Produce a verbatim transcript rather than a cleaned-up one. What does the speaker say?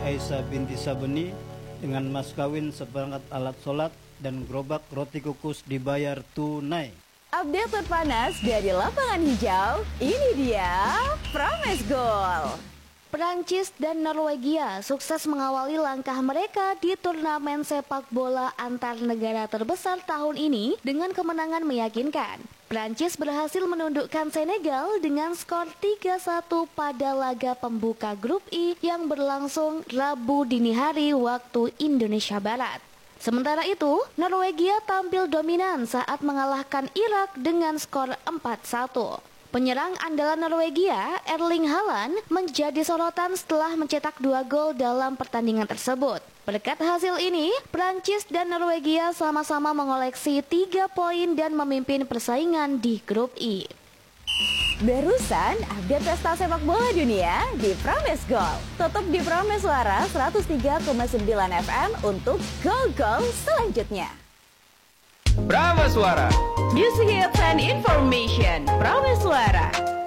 Aisyah binti Sabeni dengan mas kawin seperangkat alat sholat dan gerobak roti kukus dibayar tunai. Update terpanas dari lapangan hijau, ini dia Promes Goal. Prancis dan Norwegia sukses mengawali langkah mereka di turnamen sepak bola antar negara terbesar tahun ini dengan kemenangan meyakinkan. Prancis berhasil menundukkan Senegal dengan skor tiga satu pada laga pembuka grup I yang berlangsung Rabu dini hari waktu Indonesia Barat. Sementara itu, Norwegia tampil dominan saat mengalahkan Irak dengan skor empat satu. Penyerang andalan Norwegia, Erling Haaland, menjadi sorotan setelah mencetak dua gol dalam pertandingan tersebut. Berkat hasil ini, Prancis dan Norwegia sama-sama mengoleksi tiga poin dan memimpin persaingan di grup I. Barusan update pesta sepak bola dunia di Promes Goal. Tetap di Promes Suara seratus tiga koma sembilan F M untuk gol-gol selanjutnya. Promes Suara, Music Hits and Information. Promes Suara.